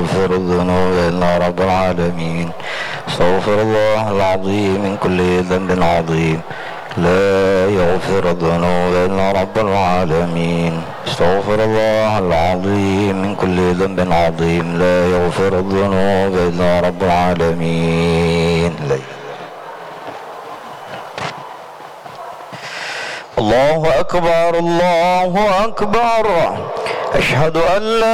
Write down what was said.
يغفر الذنوب إلا رب العالمين. استغفر الله العظيم من كل ذنب عظيم. لا يغفر الذنوب إلا رب العالمين. استغفر الله العظيم من كل ذنب عظيم. لا يغفر الذنوب إلا رب العالمين. الله أكبر الله أكبر. أشهد أن لا